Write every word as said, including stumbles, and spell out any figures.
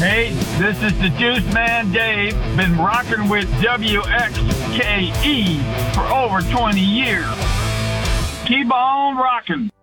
Hey, this is the Juice Man Dave. Been rocking with W X K E for over twenty years. Keep on rocking.